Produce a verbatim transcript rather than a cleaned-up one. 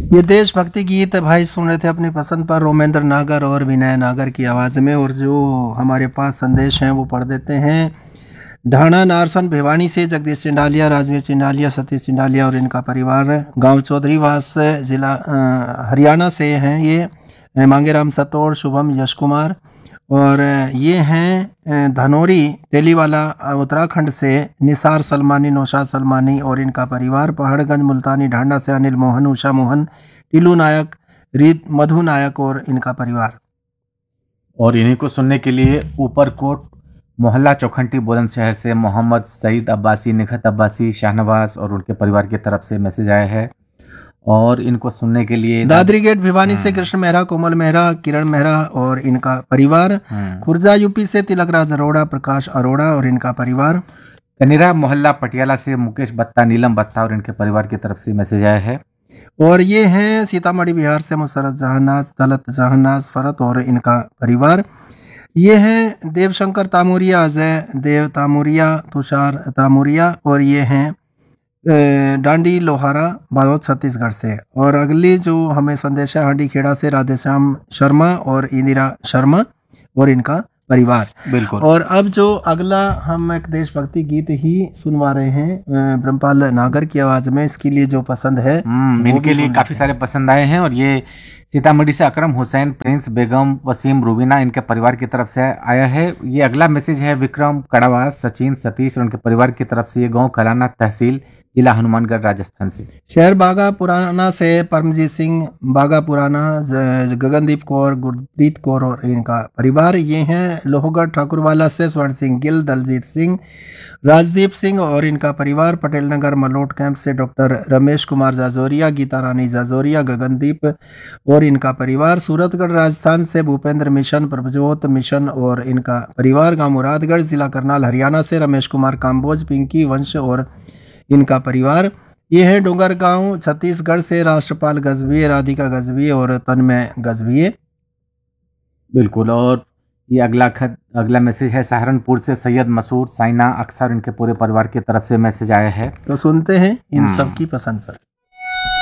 ये देशभक्ति गीत भाई सुन रहे थे अपनी पसंद पर रोमेंद्र नागर और विनय नागर की आवाज़ में। और जो हमारे पास संदेश हैं वो पढ़ देते हैं। ढाणा नारसन भिवानी से जगदीश चिंडालिया, राजवीर चिंडालिया, सतीश चिंडालिया और इनका परिवार। गांव चौधरीवास जिला हरियाणा से हैं ये। मांगेराम सतोड़, शुभम, यश कुमार। और ये हैं धनौरी तेलीवाला उत्तराखंड से निसार सलमानी, नौशाद सलमानी और इनका परिवार। पहाड़गंज मुल्तानी ढांडा से अनिल मोहन, उषा मोहन, टीलू नायक, रीत मधु नायक और इनका परिवार। और इन्हीं को सुनने के लिए ऊपरकोट मोहल्ला चौखंटी बुलंदशहर से मोहम्मद सईद अब्बासी, निखत अब्बासी, शाहनवाज और उनके परिवार की तरफ से मैसेज आया है। और इनको सुनने के लिए दादरी गेट भिवानी से कृष्ण मेहरा, कोमल मेहरा, किरण मेहरा और इनका परिवार। खुर्जा यूपी से तिलकराज अरोड़ा, प्रकाश अरोड़ा और इनका परिवार। कनेरा मोहल्ला पटियाला से मुकेश बत्ता, नीलम बत्ता और इनके परिवार की तरफ से मैसेज आया है। और ये हैं सीतामढ़ी बिहार से मुसरत जहानाज, तलत जहानाज फरत और इनका परिवार। ये हैं देवशंकर तामुरिया, अजय देव तामुरिया, तुषार तामुरिया और ये हैं डांडी लोहारा, बालोद छत्तीसगढ़ से। और अगली जो हमें संदेश है हांडी खेड़ा से राधेश्याम शर्मा और इंदिरा शर्मा और इनका परिवार। बिल्कुल। और अब जो अगला हम एक देशभक्ति गीत ही सुनवा रहे हैं ब्रह्मपाल नागर की आवाज में। इसके लिए जो पसंद है इनके लिए काफी सारे पसंद आए हैं। और ये सीतामढ़ी से अकरम हुसैन, प्रिंस, बेगम, वसीम, रूबीना इनके परिवार की तरफ से आया है। ये अगला मैसेज है विक्रम कड़ावास, सचिन, सतीश और उनके परिवार की तरफ से। ये गांव कलाना, तहसील जिला हनुमानगढ़, राजस्थान से। शहर बागा पुराना से परमजीत सिंह, बागा पुराना, गगनदीप कौर, गुरप्रीत कौर और इनका परिवार। ये हैं लोहगढ़ ठाकुरवाला से स्वर्ण सिंह गिल, दलजीत सिंह, राजदीप सिंह और इनका परिवार। पटेल नगर मलोट कैंप से डॉक्टर रमेश कुमार जाजोरिया, गीता रानी जाजोरिया, गगनदीप और इनका परिवार। सूरतगढ़ राजस्थान से भूपेंद्र मिशन, प्रभजोत मिशन और इनका परिवार। गांव मुरादगढ़ जिला करनाल हरियाणा से रमेश कुमार काम्बोज, पिंकी वंश और इनका परिवार। ये है डोंगरगांव छत्तीसगढ़ से राष्ट्रपाल गजभिये, राधिका गजभिये और तन्मय गजभिये। बिल्कुल। और ये अगला खत अगला मैसेज है सहारनपुर से सैयद मसूर, साइना, अक्सर इनके पूरे परिवार की तरफ से मैसेज आया है। तो सुनते हैं इन सब की पसंद पर।